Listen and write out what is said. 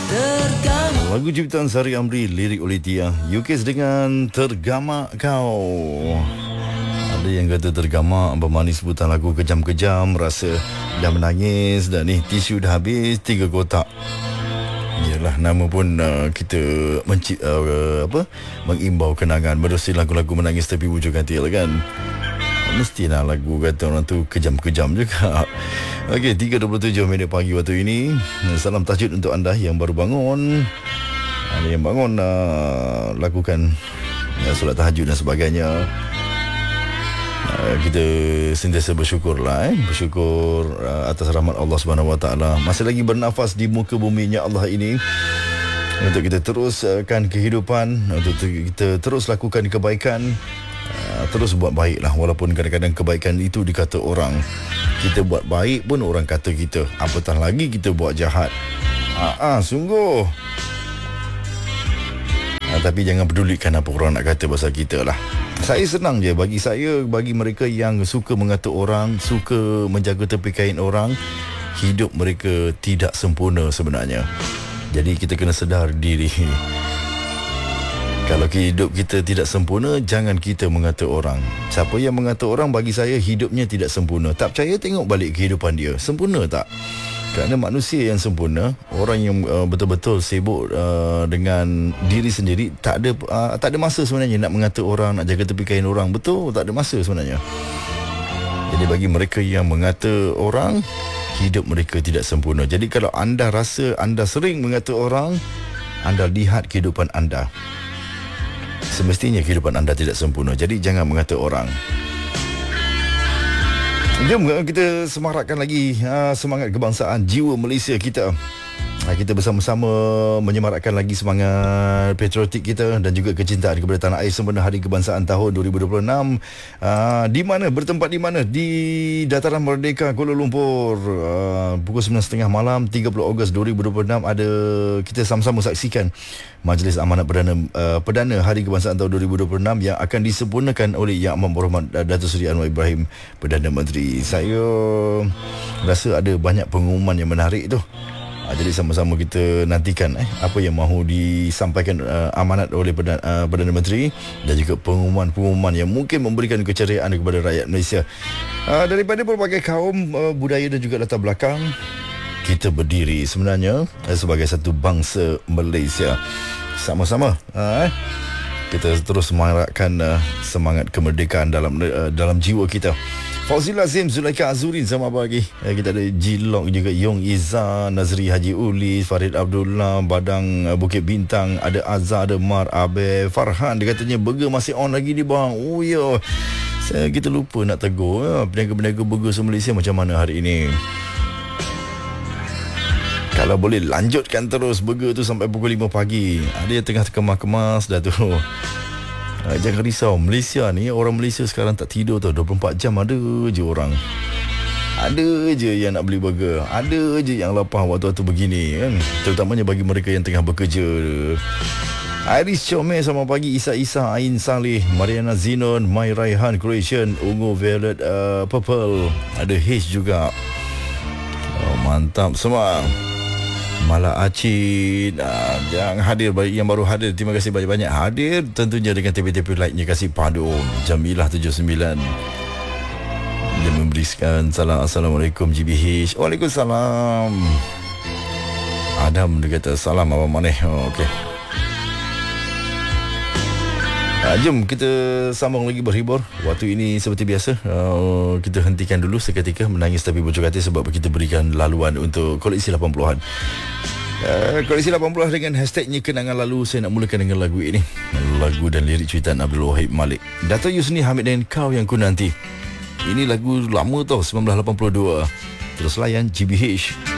Lagu ciptaan Sari Amri, lirik oleh Tia Yukis dengan Tergamak Kau. Ada yang kata tergamak bermakna sebutan lagu kejam-kejam, rasa dah menangis dan ni tisu dah habis 3 kotak. Yalah, nama pun kita mengimbau kenangan, berdosi lagu-lagu menangis tepi bujur katil kan. Mestilah lagu kata orang tu kejam-kejam juga. Okey, 3.27 minit pagi waktu ini. Salam tahajud untuk anda yang baru bangun. Ada yang bangun lakukan solat tahajud dan sebagainya. Kita sentiasa bersyukurlah bersyukur atas rahmat Allah Subhanahu Wa Taala. Masih lagi bernafas di muka buminya Allah ini, untuk kita teruskan kehidupan, untuk kita terus lakukan kebaikan, terus buat baiklah. Walaupun kadang-kadang kebaikan itu dikata orang, kita buat baik pun orang kata kita, apatah lagi kita buat jahat. Sungguh. Tapi jangan pedulikan apa orang nak kata pasal kita lah. Saya senang je, bagi saya, bagi mereka yang suka mengata orang, suka menjaga tepi kain orang, hidup mereka tidak sempurna sebenarnya. Jadi kita kena sedar diri. Kalau hidup kita tidak sempurna, jangan kita mengata orang. Siapa yang mengata orang, bagi saya hidupnya tidak sempurna. Tak percaya, tengok balik kehidupan dia. Sempurna tak? Kerana manusia yang sempurna, orang yang betul-betul sibuk dengan diri sendiri, tak ada masa sebenarnya nak mengata orang, nak jaga tepi kain orang. Betul, tak ada masa sebenarnya. Jadi bagi mereka yang mengata orang, hidup mereka tidak sempurna. Jadi kalau anda rasa anda sering mengata orang, anda lihat kehidupan anda. Semestinya kehidupan anda tidak sempurna. Jadi jangan mengata orang. Jom kita semarakkan lagi semangat kebangsaan, jiwa Malaysia kita. Kita bersama-sama menyemarakkan lagi semangat patriotik kita dan juga kecintaan kepada tanah air sempena Hari Kebangsaan tahun 2026. Di mana? Bertempat di mana? Di Dataran Merdeka Kuala Lumpur. Pukul 9.30 malam 30 Ogos 2026 ada, kita sama-sama saksikan Majlis Amanat Perdana Hari Kebangsaan tahun 2026 yang akan disempurnakan oleh Yang Amat Berhormat Datuk Seri Anwar Ibrahim, Perdana Menteri. Saya rasa ada banyak pengumuman yang menarik tu. Jadi sama-sama kita nantikan apa yang mahu disampaikan amanat oleh Perdana Menteri dan juga pengumuman-pengumuman yang mungkin memberikan keceriaan kepada rakyat Malaysia. Daripada berbagai kaum, budaya dan juga latar belakang, kita berdiri sebenarnya sebagai satu bangsa Malaysia. Sama-sama kita terus semarakkan semangat kemerdekaan dalam jiwa kita. Fauzil Azim, Zulaika Azurin, selamat pagi. Kita ada Jilong juga, Yong Izzah, Nazri Haji Ulis, Farid Abdullah, Badang Bukit Bintang, ada Azhar, ada Mar, Abe, Farhan. Dia katanya burger masih on lagi di bang. Oh ya, kita lupa nak tegur peniaga-peniaga burger se-Malaysia macam mana hari ini. Kalau boleh lanjutkan terus burger tu sampai pukul 5 pagi. Ada yang tengah kemas-kemas dah tu. Jangan risau, Malaysia ni, orang Malaysia sekarang tak tidur tau. 24 jam ada je orang. Ada je yang nak beli burger, ada je yang lapar waktu-waktu begini kan. Terutamanya bagi mereka yang tengah bekerja. Iris Chomel, selamat pagi. Isa, Ain Saleh, Mariana Zinon, Mai Raihan, Croatian, Ungu Violet, Purple. Ada H juga. Mantap semua. Malah Acid yang hadir, yang baru hadir, terima kasih banyak-banyak hadir, tentunya dengan TP-TP like-nya. Kasih padu Jamilah 79 dia memberikan salam. Assalamualaikum GBH. Waalaikumsalam. Adam dia kata salam apa maneh. Okey. Jom kita sambung lagi berhibur. Waktu ini seperti biasa, kita hentikan dulu seketika menangis tapi bocor hati, sebab kita berikan laluan untuk koleksi 80-an. Koleksi 80-an dengan hashtagnya kenangan lalu. Saya nak mulakan dengan lagu ini, lagu dan lirik cuitan Abdul Wahid Malik, Dato' Yusni Hamid dan Kau Yang Ku Nanti. Ini lagu lama tau, 1982. Terus layan GBH.